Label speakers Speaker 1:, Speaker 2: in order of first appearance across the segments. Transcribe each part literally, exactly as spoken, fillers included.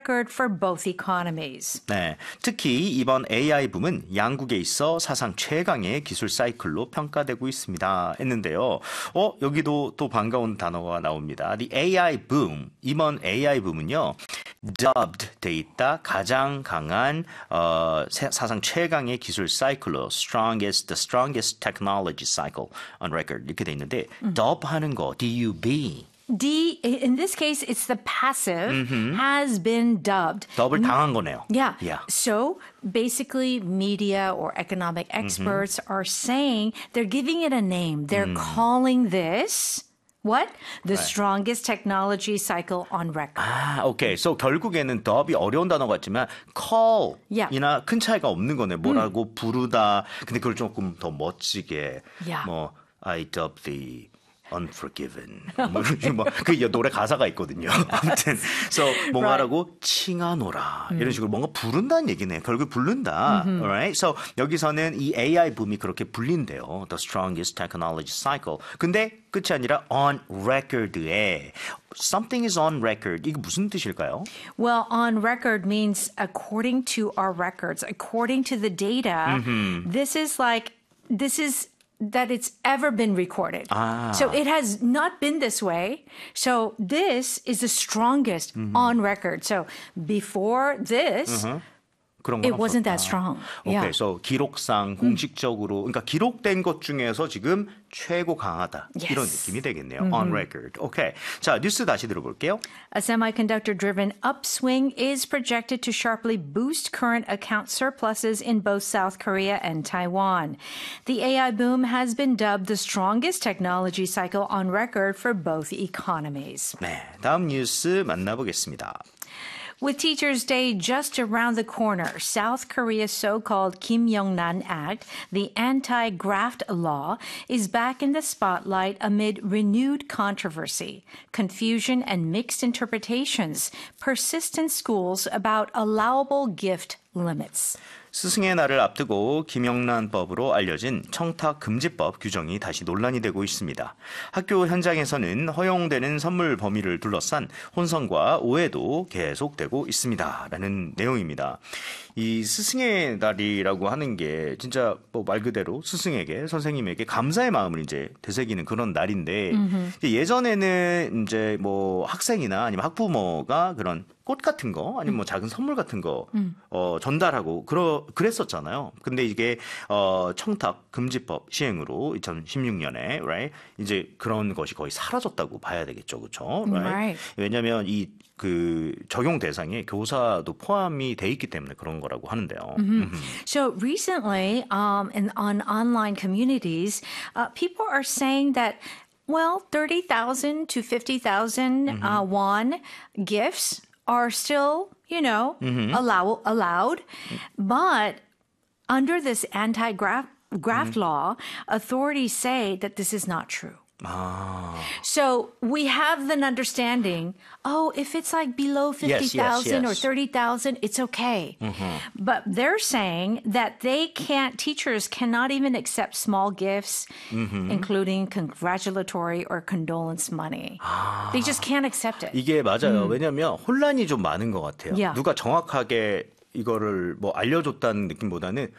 Speaker 1: record for both economies.
Speaker 2: 네, 특히 이번 에이아이 붐은 양국에 있어 사상 최강의 기술 사이클로 평가되고 있습니다. 했는데요. 어, 여기도 또 반가운 단어가 나옵니다. The 에이아이 boom. 이번 에이아이 붐은요. dubbed 돼 있다. 가장 강한 어, 사상 최강의 기술 사이클로 strongest, the strongest technology cycle on record 이렇게 돼 있는데 음. dub 하는 거, D-U-B.
Speaker 1: D, in this case, it's the passive, mm-hmm. has been dubbed.
Speaker 2: 더블 당한 거네요.
Speaker 1: Yeah.
Speaker 2: yeah.
Speaker 1: So basically, media or economic experts mm-hmm. are saying they're giving it a name. They're mm. calling this what? The right. strongest technology cycle on record.
Speaker 2: 아, 오케이. So 결국에는 더비 어려운 단어 같지만 call이나 yeah. 큰 차이가 없는 거네. 뭐라고 음. 부르다. 근데 그걸 조금 더 멋지게 yeah. 뭐 I dub the Unforgiven. 뭐, 그 노래 가사가 있거든요. 아무튼, so 뭔가라고 right. 칭하노라 음. 이런 식으로 뭔가 부른다는 얘기네. 결국 부른다. Mm-hmm. Alright. So 여기서는 이 에이아이 붐이 그렇게 불린대요. The strongest technology cycle. 근데 끝이 아니라 on record에 something is on record. 이게 무슨 뜻일까요?
Speaker 1: Well, on record means according to our records, according to the data. Mm-hmm. This is like this is. that it's ever been recorded. Ah. So it has not been this way. So this is the strongest mm-hmm. on record. So before this, mm-hmm. 그런 건 it wasn't that strong.
Speaker 2: 오케이, okay, so 기록상 공식적으로 그러니까 기록된 것 중에서 지금 최고 강하다 yes. 이런 느낌이 되겠네요. Mm-hmm. On record. 오케이, 자 뉴스 다시 들어볼게요.
Speaker 1: A semiconductor-driven upswing is projected to sharply boost current account surpluses in both South Korea and Taiwan. The 에이아이 boom has been dubbed the strongest technology cycle on record for both economies.
Speaker 2: 네, 다음 뉴스 만나보겠습니다.
Speaker 1: With Teachers' Day just around the corner, South Korea's so-called Kim Young-nan Act, the anti-graft law, is back in the spotlight amid renewed controversy, confusion, and mixed interpretations persist in schools about allowable gift limits.
Speaker 2: 스승의 날을 앞두고 김영란법으로 알려진 청탁금지법 규정이 다시 논란이 되고 있습니다. 학교 현장에서는 허용되는 선물 범위를 둘러싼 혼선과 오해도 계속되고 있습니다. 라는 내용입니다. 이 스승의 날이라고 하는 게 진짜 뭐 말 그대로 스승에게 선생님에게 감사의 마음을 이제 되새기는 그런 날인데 mm-hmm. 예전에는 이제 뭐 학생이나 아니면 학부모가 그런 꽃 같은 거 아니면 뭐 작은 선물 같은 거 음. 어, 전달하고 그러, 그랬었잖아요. 근데 이게 어, 청탁 금지법 시행으로 이천십육 년에 right? 이제 그런 것이 거의 사라졌다고 봐야 되겠죠, 그렇죠? Right?
Speaker 1: Right.
Speaker 2: 왜냐하면 이 그 적용 대상에 교사도 포함이 돼 있기 때문에 그런 거라고 하는데요.
Speaker 1: Mm-hmm. Mm-hmm. So recently, um, in on online communities, uh, people are saying that. Well, thirty thousand to fifty thousand mm-hmm. uh, won gifts are still, you know, mm-hmm. allow, allowed. But under this anti-graft graft mm-hmm. law, authorities say that this is not true.
Speaker 2: Ah.
Speaker 1: So we have an understanding, oh, if it's like below fifty thousand yes, yes, yes. or thirty thousand, it's okay. Mm-hmm. But they're saying that they can't, teachers cannot even accept small gifts, mm-hmm. including congratulatory or condolence money. 아. They just can't accept it.
Speaker 2: 이게 맞아요. 음. 왜냐하면 혼란이 좀 많은 것 같아요.
Speaker 1: Yeah.
Speaker 2: 누가 정확하게 이거를 뭐 알려줬다는 느낌보다는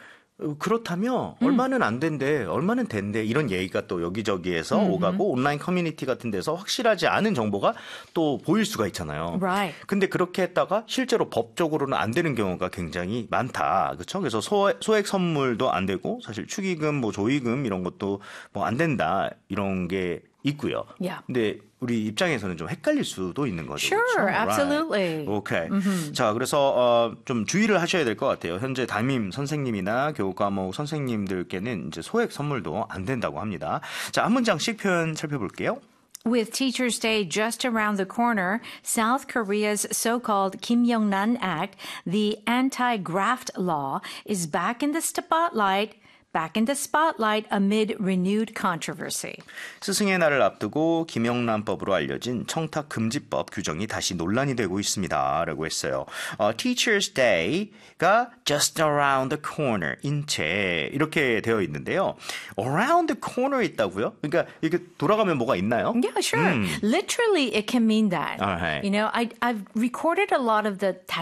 Speaker 2: 그렇다면 음. 얼마는 안 된대, 얼마는 된대 이런 얘기가 또 여기저기에서 음흠. 오가고 온라인 커뮤니티 같은 데서 확실하지 않은 정보가 또 보일 수가 있잖아요.
Speaker 1: Right.
Speaker 2: 근데 그렇게 했다가 실제로 법적으로는 안 되는 경우가 굉장히 많다. 그렇죠? 그래서 소, 소액 선물도 안 되고 사실 축의금, 뭐 조의금 이런 것도 뭐 안 된다 이런 게 있고요.
Speaker 1: Yeah.
Speaker 2: 근데 우리 입장에서는 좀 헷갈릴 수도 있는 거죠.
Speaker 1: Sure,
Speaker 2: 그렇죠?
Speaker 1: absolutely.
Speaker 2: Right. 오케이.
Speaker 1: Mm-hmm.
Speaker 2: 자, 그래서 어, 좀 주의를 하셔야 될 것 같아요. 현재 담임 선생님이나 교과목 선생님들께는 이제 소액 선물도 안 된다고 합니다. 자, 한 문장씩 표현 살펴볼게요.
Speaker 1: With Teachers' Day just around the corner, South Korea's so-called Kim Young-nan Act, the anti-graft law, is back in the spotlight back in the spotlight amid renewed controversy.
Speaker 2: 스승의 날을 앞두고 김영란법으로 알려진 청탁금지법 규정이 다시 논란이 되고 있습니다. 라고 했어요. 어, Teacher's Day가 just around the corner 인 채 이렇게 되어 있는데요. around the corner 있다고요? 그러니까 이렇게 돌아가면 뭐가 있나요?
Speaker 1: Yeah, sure. Literally, it can mean that.
Speaker 2: Alright.
Speaker 1: You know, I, I've recorded a lot of the